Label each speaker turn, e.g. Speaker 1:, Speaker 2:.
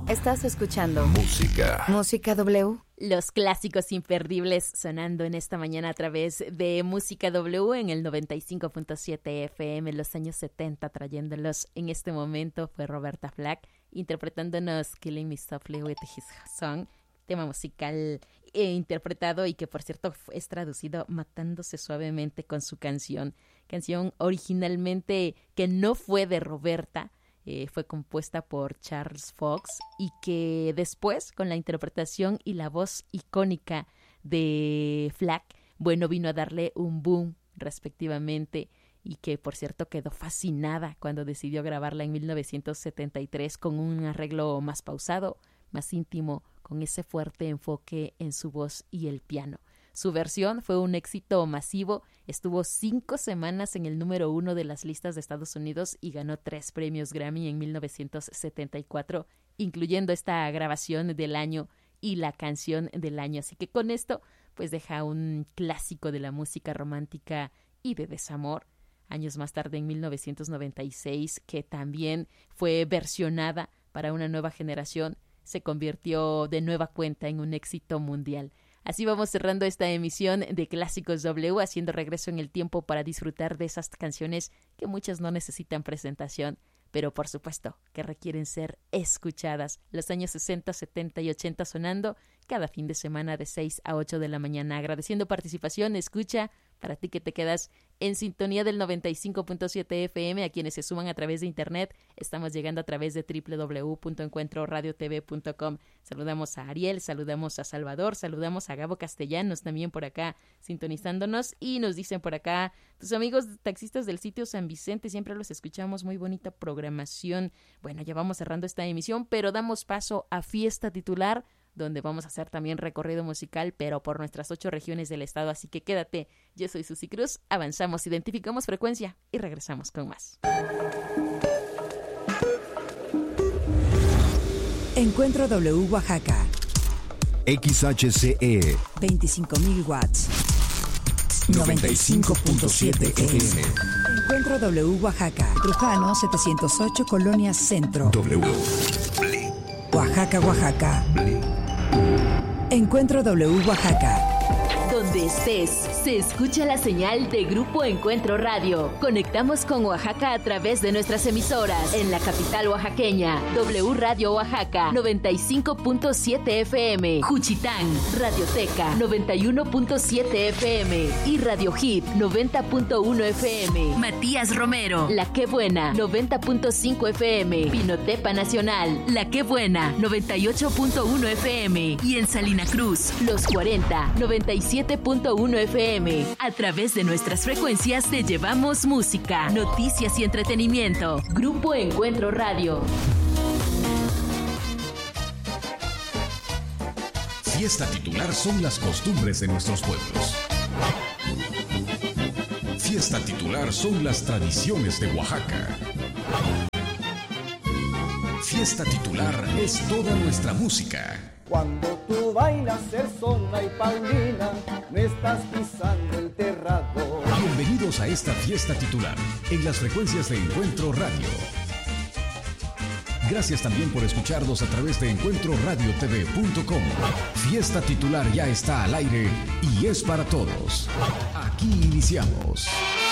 Speaker 1: Estás escuchando Música W.
Speaker 2: Los clásicos imperdibles sonando en esta mañana a través de Música W en el 95.7 FM, los años 70, trayéndolos en este momento fue Roberta Flack, interpretándonos Killing Me Softly with His Song, tema musical interpretado y que por cierto es traducido Matándose Suavemente con su canción originalmente que no fue de Roberta. Fue compuesta por Charles Fox y que después, con la interpretación y la voz icónica de Flack, bueno, vino a darle un boom respectivamente y que, por cierto, quedó fascinada cuando decidió grabarla en 1973 con un arreglo más pausado, más íntimo, con ese fuerte enfoque en su voz y el piano. Su versión fue un éxito masivo, estuvo 5 semanas en el número 1 de las listas de Estados Unidos y ganó 3 premios Grammy en 1974, incluyendo esta grabación del año y la canción del año. Así que con esto, pues deja un clásico de la música romántica y de desamor. Años más tarde, en 1996, que también fue versionada para una nueva generación, se convirtió de nueva cuenta en un éxito mundial. Así vamos cerrando esta emisión de Clásicos W, haciendo regreso en el tiempo para disfrutar de esas canciones que muchas no necesitan presentación, pero por supuesto que requieren ser escuchadas. Los años 60, 70 y 80 sonando cada fin de semana de 6 a 8 de la mañana. Agradeciendo participación, escucha, para ti que te quedas en sintonía del 95.7 FM, a quienes se suman a través de internet, estamos llegando a través de www.encuentroradiotv.com. Saludamos a Ariel, saludamos a Salvador, saludamos a Gabo Castellanos también por acá sintonizándonos y nos dicen por acá, tus amigos taxistas del sitio San Vicente, siempre los escuchamos, muy bonita programación. Bueno, ya vamos cerrando esta emisión, pero damos paso a Fiesta Titular, donde vamos a hacer también recorrido musical, pero por nuestras 8 regiones del estado, así que quédate. Yo soy Susi Cruz, avanzamos, identificamos frecuencia y regresamos con más.
Speaker 3: Encuentro W Oaxaca.
Speaker 4: XHCE
Speaker 3: 25.000 watts.
Speaker 4: 95.7 FM.
Speaker 3: Encuentro W Oaxaca. Trujano 708, Colonia Centro.
Speaker 4: W.
Speaker 3: Oaxaca, Oaxaca. Encuentro W Oaxaca.
Speaker 2: Donde estés, se escucha la señal de Grupo Encuentro Radio. Conectamos con Oaxaca a través de nuestras emisoras. En la capital oaxaqueña, W Radio Oaxaca, 95.7 FM. Juchitán, Radioteca, 91.7 FM. Y Radio Hit, 90.1 FM. Matías Romero, La Qué Buena, 90.5 FM. Pinotepa Nacional, La Qué Buena, 98.1 FM. Y en Salina Cruz, Los 40, 97.1 FM. A través de nuestras frecuencias te llevamos música, noticias y entretenimiento. Grupo Encuentro Radio.
Speaker 5: Fiesta titular son las costumbres de nuestros pueblos. Fiesta titular son las tradiciones de Oaxaca. Fiesta titular es toda nuestra música.
Speaker 6: Cuando tú bailas el son y Paulina, me estás pisando el terrado.
Speaker 5: Bienvenidos a esta fiesta titular en las frecuencias de Encuentro Radio. Gracias también por escucharnos a través de encuentroradiotv.com. Fiesta titular ya está al aire y es para todos. Aquí iniciamos.